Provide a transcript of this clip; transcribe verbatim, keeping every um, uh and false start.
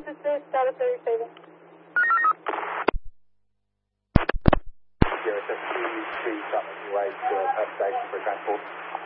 Sister, status of receiving. zero seven two three, Sutton, away to a station for transport.